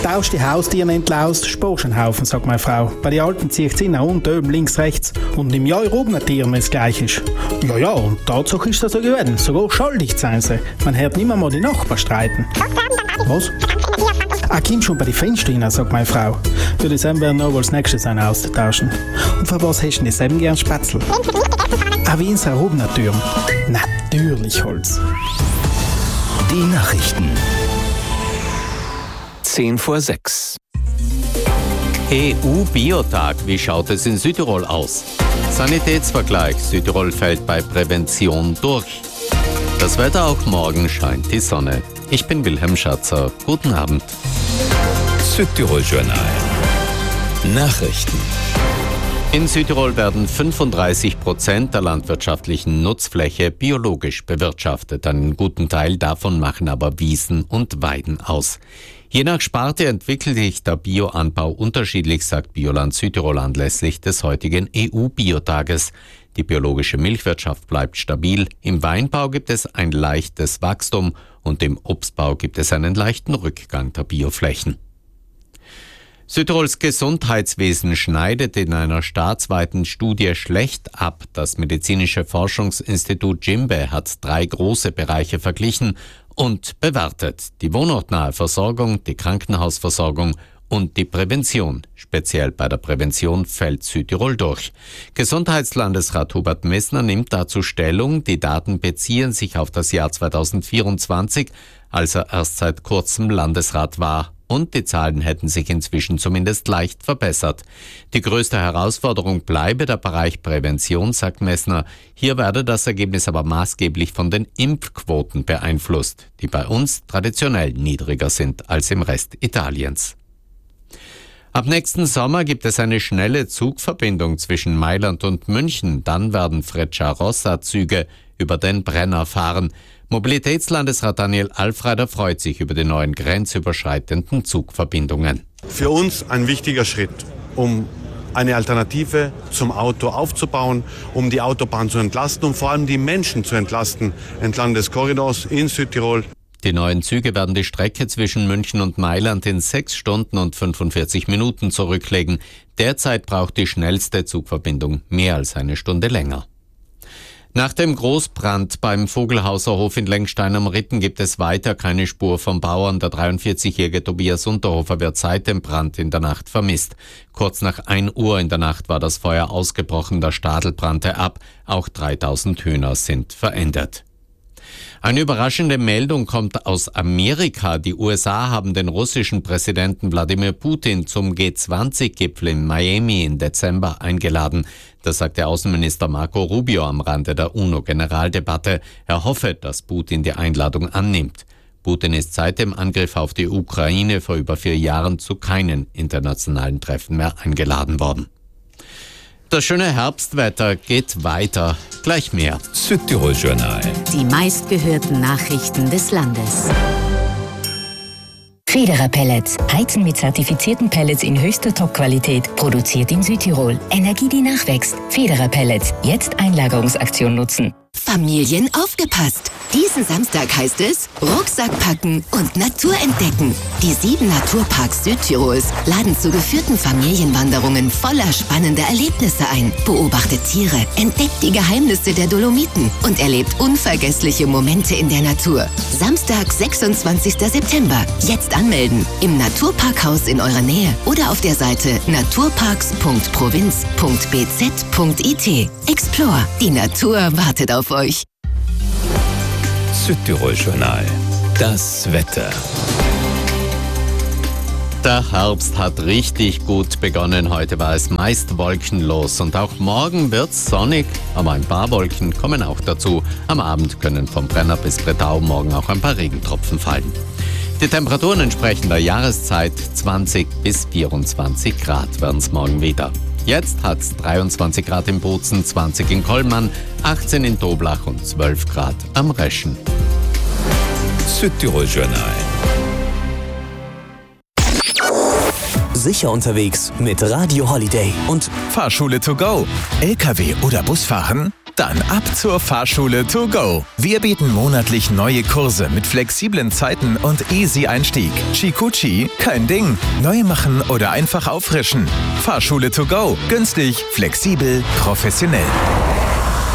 Tausch die Haustiere endlich aus, sparst einen Haufen, sagt meine Frau. Bei den Alten ziehe ich sie unten, oben, links, rechts. Und im Jahr oben Tieren, wenn es gleich ist. Ja, und Tatsache ist das so gewesen. Sogar schuldig sein sie. Man hört nicht mehr die Nachbarn streiten. Was? Komm schon bei den Fenstern rein, sagt meine Frau. Für die Sam werden noch wohl das nächste sein auszutauschen. Und für was hast du denn Sam gern Spätzle? Wie in unsere Türen. Natürlich Holz. Die Nachrichten. 5:10. EU-Biotag, wie schaut es in Südtirol aus? Sanitätsvergleich, Südtirol fällt bei Prävention durch. Das Wetter, auch morgen scheint die Sonne. Ich bin Wilhelm Schatzer. Guten Abend. Südtirol Journal. Nachrichten. In Südtirol werden 35% der landwirtschaftlichen Nutzfläche biologisch bewirtschaftet. Einen guten Teil davon machen aber Wiesen und Weiden aus. Je nach Sparte entwickelt sich der Bioanbau unterschiedlich, sagt Bioland Südtirol anlässlich des heutigen EU-Biotages. Die biologische Milchwirtschaft bleibt stabil. Im Weinbau gibt es ein leichtes Wachstum und im Obstbau gibt es einen leichten Rückgang der Bioflächen. Südtirols Gesundheitswesen schneidet in einer staatsweiten Studie schlecht ab. Das medizinische Forschungsinstitut JIMBE hat 3 große Bereiche verglichen und bewertet: die wohnortnahe Versorgung, die Krankenhausversorgung und die Prävention. Speziell bei der Prävention fällt Südtirol durch. Gesundheitslandesrat Hubert Messner nimmt dazu Stellung. Die Daten beziehen sich auf das Jahr 2024, als er erst seit kurzem Landesrat war. Und die Zahlen hätten sich inzwischen zumindest leicht verbessert. Die größte Herausforderung bleibe der Bereich Prävention, sagt Messner. Hier werde das Ergebnis aber maßgeblich von den Impfquoten beeinflusst, die bei uns traditionell niedriger sind als im Rest Italiens. Ab nächsten Sommer gibt es eine schnelle Zugverbindung zwischen Mailand und München. Dann werden Frecciarossa-Züge über den Brenner fahren. Mobilitätslandesrat Daniel Alfreider freut sich über die neuen grenzüberschreitenden Zugverbindungen. Für uns ein wichtiger Schritt, um eine Alternative zum Auto aufzubauen, um die Autobahn zu entlasten und vor allem die Menschen zu entlasten entlang des Korridors in Südtirol. Die neuen Züge werden die Strecke zwischen München und Mailand in 6 Stunden und 45 Minuten zurücklegen. Derzeit braucht die schnellste Zugverbindung mehr als eine Stunde länger. Nach dem Großbrand beim Vogelhauser Hof in Lengstein am Ritten gibt es weiter keine Spur vom Bauern. Der 43-jährige Tobias Unterhofer wird seit dem Brand in der Nacht vermisst. Kurz nach 1 Uhr in der Nacht war das Feuer ausgebrochen, der Stadel brannte ab. Auch 3000 Hühner sind verendet. Eine überraschende Meldung kommt aus Amerika. Die USA haben den russischen Präsidenten Wladimir Putin zum G20-Gipfel in Miami im Dezember eingeladen. Das sagte Außenminister Marco Rubio am Rande der UNO-Generaldebatte. Er hoffe, dass Putin die Einladung annimmt. Putin ist seit dem Angriff auf die Ukraine vor über 4 Jahren zu keinen internationalen Treffen mehr eingeladen worden. Das schöne Herbstwetter geht weiter. Gleich mehr. Südtirol Journal. Die meistgehörten Nachrichten des Landes. Federer Pellets. Heizen mit zertifizierten Pellets in höchster Top-Qualität. Produziert in Südtirol. Energie, die nachwächst. Federer Pellets. Jetzt Einlagerungsaktion nutzen. Familien aufgepasst! Diesen Samstag heißt es Rucksack packen und Natur entdecken. Die 7 Naturparks Südtirols laden zu geführten Familienwanderungen voller spannender Erlebnisse ein. Beobachtet Tiere, entdeckt die Geheimnisse der Dolomiten und erlebt unvergessliche Momente in der Natur. Samstag, 26. September. Jetzt anmelden. Im Naturparkhaus in eurer Nähe oder auf der Seite naturparks.provinz.bz.it. Explore. Die Natur wartet auf euch. Südtirol Journal. Das Wetter. Der Herbst hat richtig gut begonnen. Heute war es meist wolkenlos und auch morgen wird's sonnig, aber ein paar Wolken kommen auch dazu. Am Abend können vom Brenner bis Bretau morgen auch ein paar Regentropfen fallen. Die Temperaturen entsprechen der Jahreszeit 20 bis 24 Grad werden es morgen wieder. Jetzt hat es 23 Grad in Bozen, 20 in Kollmann, 18 in Toblach und 12 Grad am Reschen. Südtirol Journal. Sicher unterwegs mit Radio Holiday und Fahrschule to go. LKW oder Busfahren? Dann ab zur Fahrschule to go. Wir bieten monatlich neue Kurse mit flexiblen Zeiten und easy Einstieg. Shikuchi, kein Ding. Neu machen oder einfach auffrischen. Fahrschule to go. Günstig, flexibel, professionell.